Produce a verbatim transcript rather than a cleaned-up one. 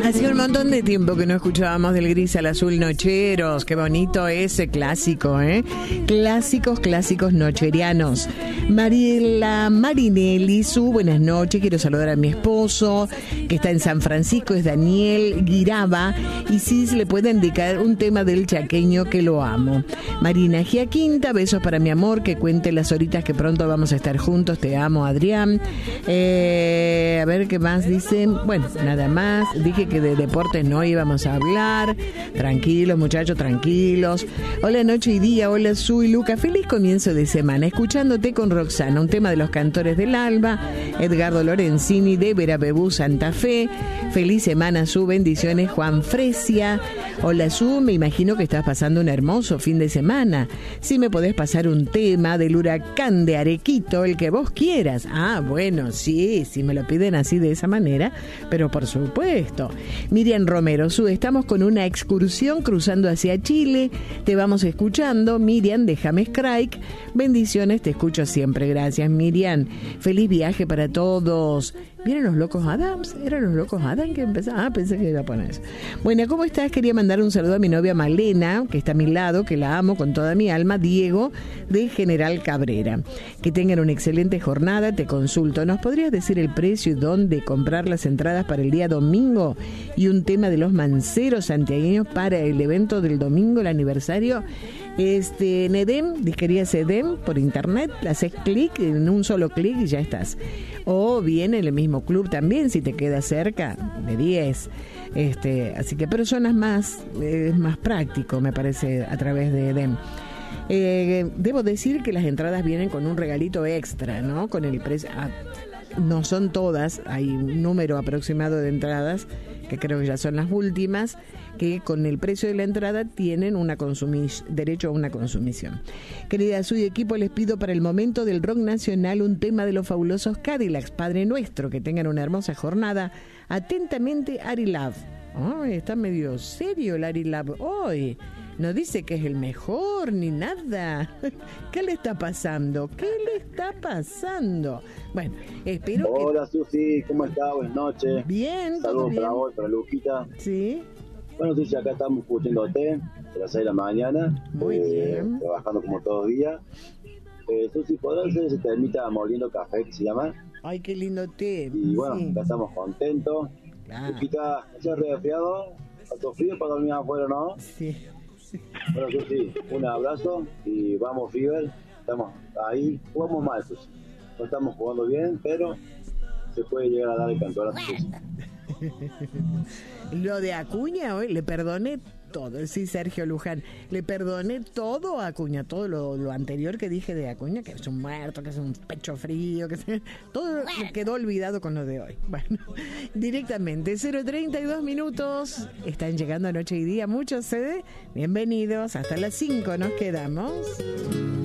Hacía un montón de tiempo que no escuchábamos del gris al azul nocheros. Qué bonito ese clásico, ¿eh? Clásicos, clásicos nocherianos. Mariela Marinelli, su buenas noches. Quiero saludar a mi esposo, que está en San Francisco, es Daniel Guiraba. Y si le puede indicar un tema del chaqueño, que lo amo. Marina Giaquinta, besos para mi amor, que cuente las horitas que pronto vamos a estar juntos. Te amo, Adrián. Eh, a ver qué más dicen. Bueno, nada más. Dije que de deportes no íbamos a hablar. Tranquilos, muchachos, tranquilos. Hola, noche y día. Hola, Su y Luca. Feliz comienzo de semana. Escuchándote con Roxana, un tema de los cantores del Alba. Edgardo Lorenzini de Verabebú, Santa Fe. Feliz semana, Su. Bendiciones, Juan Fresia. Hola, Su. Me imagino que estás pasando un hermoso fin de semana. Si me podés pasar un tema del huracán de Arequito, el que vos quieras. Ah, bueno, sí, si me lo piden así de esa manera, pero por supuesto. Miriam Romero, Su, estamos con una excursión cruzando hacia Chile. Te vamos escuchando. Miriam de James Craig. Bendiciones, te escucho siempre. Gracias, Miriam. Feliz viaje para todos. ¿Vieron los Locos Adams? ¿Eran los Locos Adams que empezaron? Ah, pensé que era japonés. Bueno, ¿cómo estás? Quería mandar un saludo a mi novia Malena, que está a mi lado, que la amo con toda mi alma, Diego, de General Cabrera. Que tengan una excelente jornada, te consulto. ¿Nos podrías decir el precio y dónde comprar las entradas para el día domingo? Y un tema de los manceros santiagueños para el evento del domingo, el aniversario. Este, en Edem, disquerías Edem, por internet, haces clic, en un solo clic y ya estás. O bien en el mismo club también, si te queda cerca, de diez. Este, así que personas más, es más práctico, me parece, a través de Edem. Eh, debo decir que las entradas vienen con un regalito extra, ¿no? Con el precio. Ah, no son todas, hay un número aproximado de entradas, que creo que ya son las últimas, que con el precio de la entrada tienen una consumis- derecho a una consumición. Querida Su y equipo, les pido para el momento del rock nacional un tema de los fabulosos Cadillacs, Padre Nuestro. Que tengan una hermosa jornada. Atentamente, Ari Love. Oh, está medio serio el Ari Love hoy. No dice que es el mejor ni nada. ¿Qué le está pasando? ¿Qué le está pasando? Bueno, espero Hola, que... Hola, Susi, ¿cómo estás? Buenas noches. Bien, saludos bien. para vos, para Luquita. Sí. Bueno, Susi, acá estamos escuchándote a las seis de la mañana. Muy eh, bien. Trabajando como todos los días. Eh, Susi, ¿podrás hacer ese temita Moliendo Café, que se llama? Ay, qué lindo té. Y bueno, sí. acá estamos contentos. Claro. Luquita, ¿estás resfriado? ¿Estás frío para dormir afuera, no? Sí. Bueno, Susi, un abrazo y vamos, River. Estamos ahí, jugamos mal, Susi. No estamos jugando bien, pero se puede llegar a dar el campeonato, Susi. Lo de Acuña hoy, le perdoné todo, sí, Sergio Luján, le perdoné todo a Acuña, todo lo, lo anterior que dije de Acuña, que es un muerto, que es un pecho frío, que se, todo quedó olvidado con lo de hoy. Bueno, directamente, cero treinta y dos minutos, están llegando a Noche y Día, muchos, ¿eh? Bienvenidos, hasta las cinco nos quedamos.